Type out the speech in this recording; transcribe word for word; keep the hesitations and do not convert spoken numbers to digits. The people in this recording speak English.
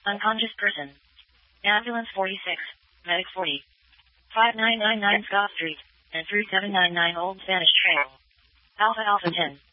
Unconscious person. Ambulance forty-six. Medic forty. five nine nine nine Scott Street. And three seven nine nine Old Spanish Trail. Alpha Alpha ten.